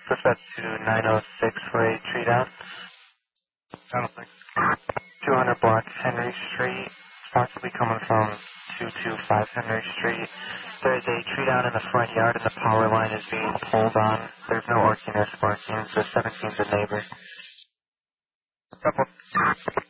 Dispatch to 906 for a tree down. 906. 200 block Henry Street, possibly coming from 225 Henry Street. There's a tree down in the front yard and the power line is being pulled on. There's no orking or sparkings. The 17's a neighbor. Couple.